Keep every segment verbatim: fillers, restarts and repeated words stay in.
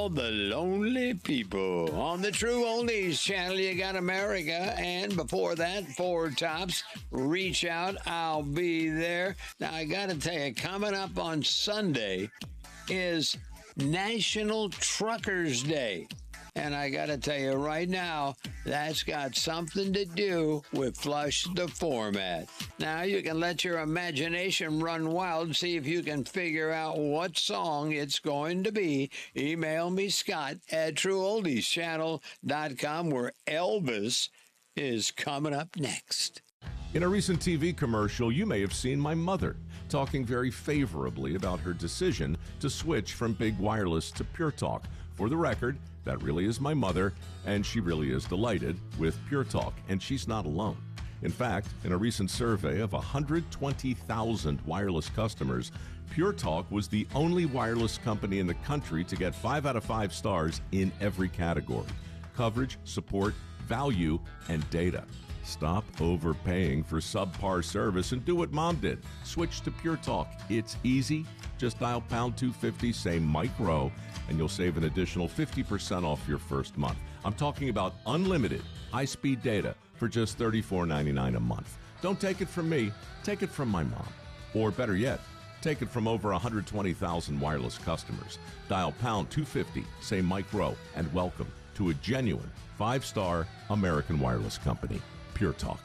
all the lonely people. On the True Oldies channel, you got America. And before that, Four Tops. Reach out. I'll be there. Now, I got to tell you, coming up on Sunday is National Truckers Day. And I got to tell you right now, that's got something to do with Flush the Format. Now, you can let your imagination run wild, see if you can figure out what song it's going to be. Email me, Scott, at true oldies channel dot com, where Elvis is coming up next. In a recent T V commercial, you may have seen my mother talking very favorably about her decision to switch from Big Wireless to Pure Talk. For the record, that really is my mother, and she really is delighted with Pure Talk, and she's not alone. In fact, in a recent survey of one hundred twenty thousand wireless customers, Pure Talk was the only wireless company in the country to get five out of five stars in every category: coverage, support, value, and data. Stop overpaying for subpar service and do what Mom did. Switch to Pure Talk. It's easy. Just dial pound two fifty, say Mike Rowe, and you'll save an additional fifty percent off your first month. I'm talking about unlimited high-speed data for just thirty-four ninety-nine a month. Don't take it from me. Take it from my mom. Or better yet, take it from over one hundred twenty thousand wireless customers. Dial pound two fifty, say Mike Rowe, and welcome to a genuine five-star American wireless company. Pure Talk.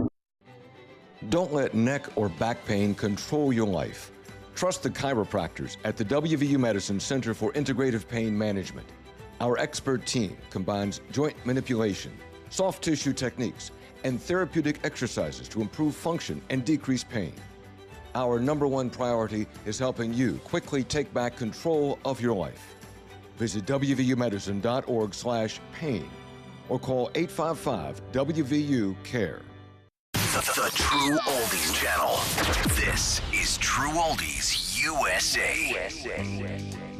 Don't let neck or back pain control your life. Trust the chiropractors at the W V U Medicine Center for Integrative Pain Management. Our expert team combines joint manipulation, soft tissue techniques, and therapeutic exercises to improve function and decrease pain. Our number one priority is helping you quickly take back control of your life. Visit w v u medicine dot org slash pain or call eight five five W V U CARE. The, the True Oldies Channel. This is True Oldies U S A.